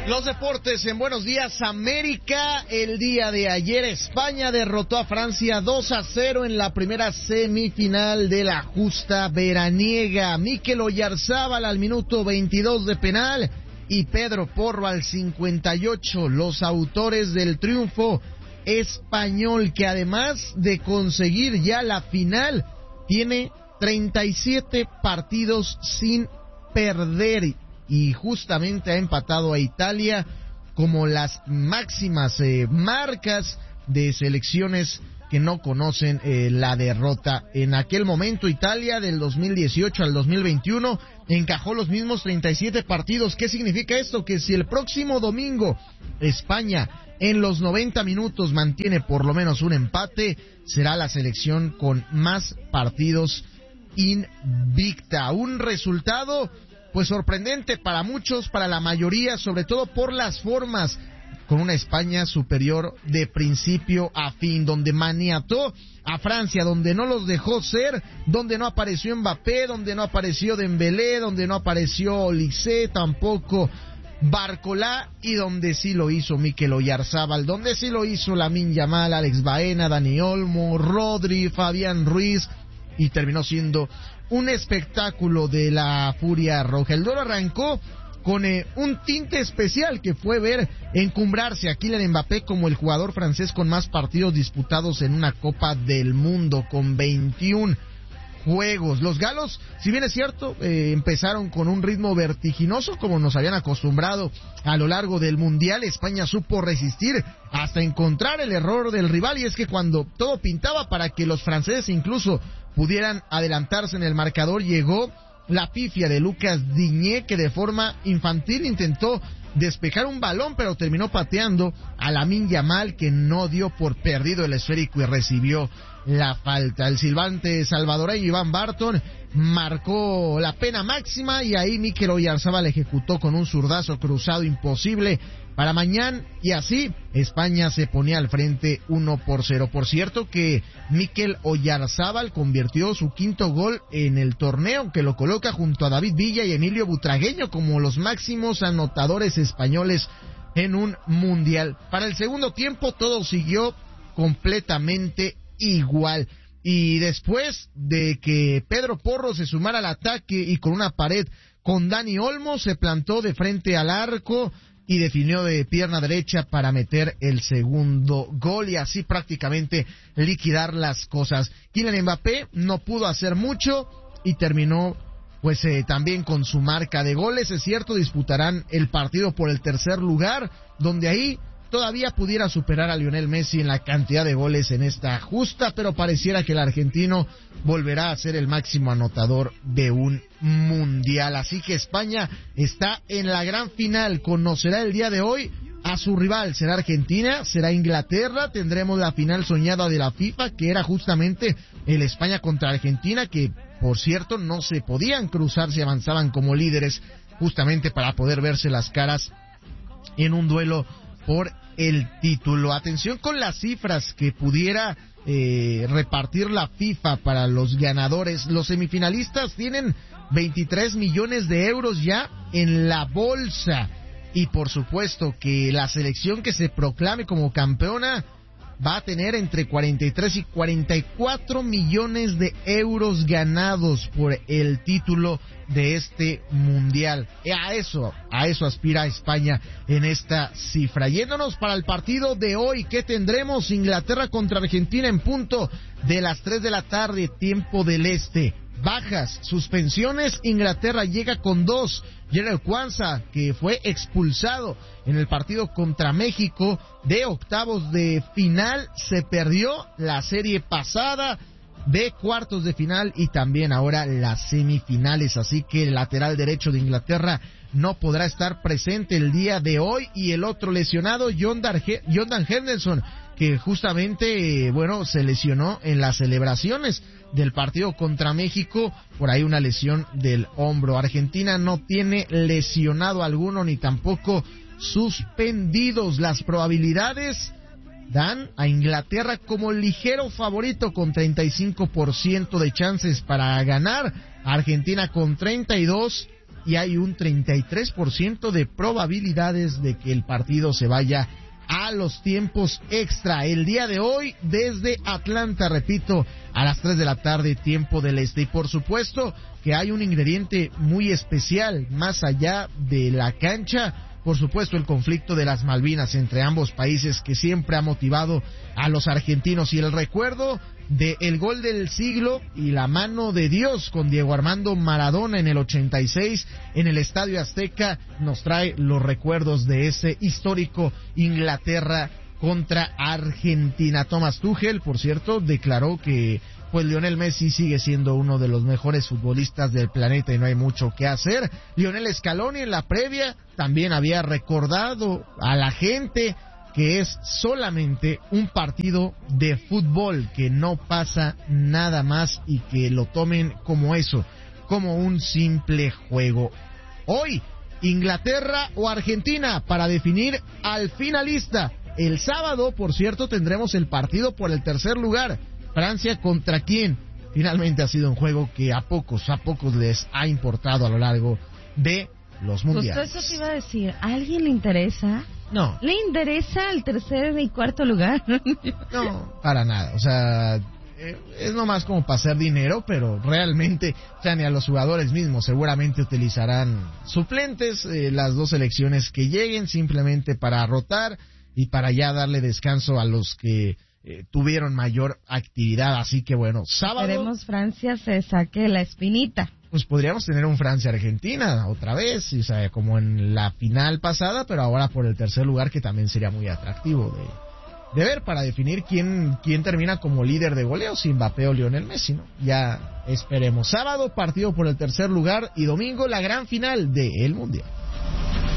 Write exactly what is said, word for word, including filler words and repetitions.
Los deportes en Buenos Días América. El día de ayer España derrotó a Francia dos a cero en la primera semifinal de la justa veraniega. Mikel Oyarzábal al minuto veintidós de penal y Pedro Porro al cincuenta y ocho, los autores del triunfo español, que además de conseguir ya la final, tiene treinta y siete partidos sin perder. Y justamente ha empatado a Italia como las máximas eh, marcas de selecciones que no conocen eh, la derrota. En aquel momento Italia del dos mil dieciocho al dos mil veintiuno encajó los mismos treinta y siete partidos. ¿Qué significa esto? Que si el próximo domingo España en los noventa minutos mantiene por lo menos un empate, será la selección con más partidos invicta. Un resultado pues sorprendente para muchos, para la mayoría, sobre todo por las formas, con una España superior de principio a fin, donde maniató a Francia, donde no los dejó ser, donde no apareció Mbappé, donde no apareció Dembélé, donde no apareció Olise, tampoco Barcolá, y donde sí lo hizo Mikel Oyarzábal, donde sí lo hizo Lamine Yamal, Alex Baena, Dani Olmo, Rodri, Fabián Ruiz, y terminó siendo un espectáculo de la Furia Roja. El duelo arrancó con eh, un tinte especial, que fue ver encumbrarse a Kylian Mbappé como el jugador francés con más partidos disputados en una Copa del Mundo, con veintiún juegos. Los galos, si bien es cierto, eh, empezaron con un ritmo vertiginoso como nos habían acostumbrado a lo largo del Mundial. España supo resistir hasta encontrar el error del rival, y es que cuando todo pintaba para que los franceses incluso pudieran adelantarse en el marcador, llegó la pifia de Lucas Digne, que de forma infantil intentó despejar un balón, pero terminó pateando a Lamine Yamal, que no dio por perdido el esférico y recibió la falta. El silbante salvadoreño Iván Barton marcó la pena máxima, y ahí Mikel Oyarzábal ejecutó con un zurdazo cruzado imposible para Mañán, y así España se ponía al frente uno por cero. Por cierto que Mikel Oyarzábal convirtió su quinto gol en el torneo, que lo coloca junto a David Villa y Emilio Butragueño como los máximos anotadores españoles en un mundial. Para el segundo tiempo todo siguió completamente igual, y después de que Pedro Porro se sumara al ataque y con una pared con Dani Olmo se plantó de frente al arco y definió de pierna derecha para meter el segundo gol y así prácticamente liquidar las cosas. Kylian Mbappé no pudo hacer mucho y terminó pues eh, también con su marca de goles. Es cierto, disputarán el partido por el tercer lugar, donde ahí todavía pudiera superar a Lionel Messi en la cantidad de goles en esta justa, pero pareciera que el argentino volverá a ser el máximo anotador de un mundial. Así que España está en la gran final. Conocerá el día de hoy a su rival. Será Argentina, será Inglaterra. Tendremos la final soñada de la FIFA, que era justamente el España contra Argentina, que por cierto no se podían cruzar si avanzaban como líderes, justamente para poder verse las caras en un duelo por el título. Atención con las cifras que pudiera eh, repartir la FIFA para los ganadores. Los semifinalistas tienen veintitrés millones de euros ya en la bolsa, y por supuesto que la selección que se proclame como campeona va a tener entre cuarenta y tres y cuarenta y cuatro millones de euros ganados por el título de este mundial. A eso, a eso aspira España en esta cifra. Yéndonos para el partido de hoy, que tendremos Inglaterra contra Argentina en punto de las tres de la tarde, tiempo del este. Bajas, suspensiones, Inglaterra llega con dos. Jarell Quansah, que fue expulsado en el partido contra México de octavos de final, se perdió la serie pasada de cuartos de final y también ahora las semifinales, así que el lateral derecho de Inglaterra no podrá estar presente el día de hoy. Y el otro lesionado, Jordan Henderson, que justamente, bueno, se lesionó en las celebraciones del partido contra México, por ahí una lesión del hombro. Argentina no tiene lesionado alguno ni tampoco suspendidos. Las probabilidades dan a Inglaterra como ligero favorito con treinta y cinco por ciento de chances para ganar, Argentina con treinta y dos y hay un treinta y tres por ciento de probabilidades de que el partido se vaya a los tiempos extra. El día de hoy desde Atlanta, repito, a las tres de la tarde, tiempo del este. Y por supuesto que hay un ingrediente muy especial más allá de la cancha. Por supuesto, el conflicto de las Malvinas entre ambos países que siempre ha motivado a los argentinos, y el recuerdo del gol del siglo y la mano de Dios con Diego Armando Maradona en el ochenta y seis en el Estadio Azteca nos trae los recuerdos de ese histórico Inglaterra contra Argentina. Thomas Tuchel, por cierto, declaró que pues Lionel Messi sigue siendo uno de los mejores futbolistas del planeta y no hay mucho que hacer. Lionel Scaloni en la previa también había recordado a la gente que es solamente un partido de fútbol, que no pasa nada más y que lo tomen como eso, como un simple juego. Hoy, Inglaterra o Argentina para definir al finalista. El sábado, por cierto, tendremos el partido por el tercer lugar. Francia contra quién. Finalmente ha sido un juego que a pocos, a pocos les ha importado a lo largo de los mundiales. Justo eso te iba a decir. ¿A alguien le interesa? No. ¿Le interesa el tercer y cuarto lugar? No, para nada. O sea, es nomás como para hacer dinero, pero realmente, o sea, ni a los jugadores mismos seguramente utilizarán suplentes, eh, las dos selecciones que lleguen, simplemente para rotar y para ya darle descanso a los que Eh, tuvieron mayor actividad. Así que bueno, sábado Esperemos Francia se saque la espinita. Pues podríamos tener un Francia-Argentina otra vez, o sea, como en la final pasada, pero ahora por el tercer lugar, que también sería muy atractivo de, de ver para definir quién quién termina como líder de goleo, si Mbappé o Lionel Messi, ¿no? Ya esperemos. Sábado, partido por el tercer lugar, y domingo la gran final del Mundial.